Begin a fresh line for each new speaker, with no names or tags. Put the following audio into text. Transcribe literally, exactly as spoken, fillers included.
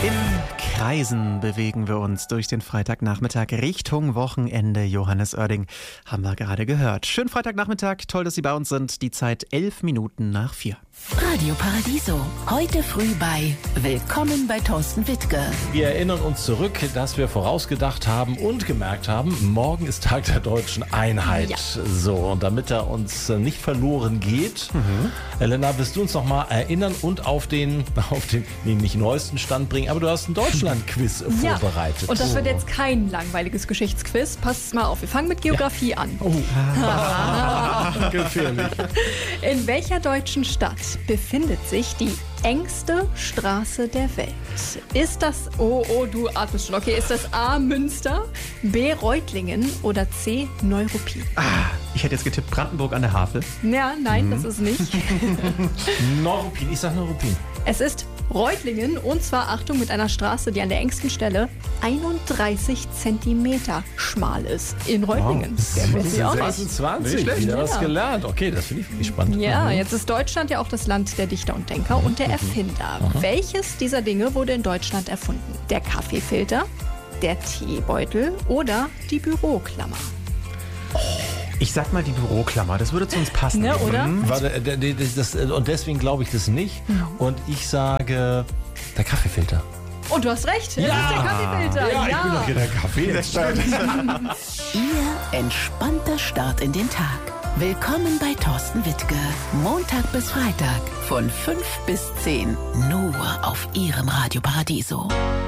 In Kreisen bewegen wir uns durch den Freitagnachmittag Richtung Wochenende. Johannes Oerding haben wir gerade gehört. Schönen Freitagnachmittag, toll, dass Sie bei uns sind. Die Zeit elf Minuten nach vier.
Radio Paradiso, heute früh bei Willkommen bei Thorsten Wittke.
Wir erinnern uns zurück, dass wir vorausgedacht haben und gemerkt haben, morgen ist Tag der deutschen Einheit.
Ja.
So, und damit er uns nicht verloren geht,
Mhm.
Elena, willst du uns noch mal erinnern und auf den, auf den nee, nicht neuesten Stand bringen, aber du hast ein Deutschland-Quiz
Ja,
vorbereitet.
und das wird jetzt kein langweiliges Geschichtsquiz. Passt mal auf, wir fangen mit Geografie an.
Oh. Gefährlich.
In welcher deutschen Stadt befindet sich die engste Straße der Welt? Ist das, oh, oh, du atmest schon, okay, ist das A, Münster, B, Reutlingen oder C, Neuruppin?
Ich hätte jetzt getippt Brandenburg an der Havel.
Ja, nein, das ist nicht.
Neuruppin, ich sag Neuruppin.
Es ist Reutlingen und zwar, Achtung, mit einer Straße, die an der engsten Stelle einunddreißig Zentimeter schmal ist. In Reutlingen. Der weiß ich auch nicht.
sechsundzwanzig,
Nicht schlecht.
wieder was
Ja.
gelernt. Okay, das finde ich wirklich spannend.
Ja, jetzt ist Deutschland ja auch das Land der Dichter und Denker und der Erfinder. Welches dieser Dinge wurde in Deutschland erfunden? Der Kaffeefilter, der Teebeutel oder die Büroklammer?
Ich sag mal die Büroklammer, das würde zu uns passen.
Ne, oder?
Mhm.
Warte, äh, d- d- das, äh, und deswegen glaube ich das nicht. Und ich sage, der Kaffeefilter.
Und du hast recht, es ist der Kaffeefilter. Ja,
ich bin doch hier der Kaffee. Das
Ihr entspannter Start in den Tag. Willkommen bei Thorsten Wittke. Montag bis Freitag von fünf bis zehn. Nur auf Ihrem Radio Paradiso.